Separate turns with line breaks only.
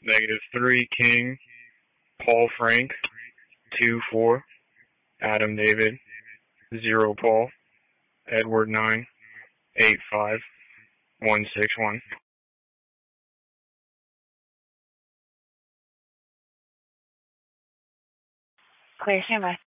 -3 King, Paul Frank, 2-4, Adam David, 0 Paul, Edward 9, 8-5, 161.
Clear, standby.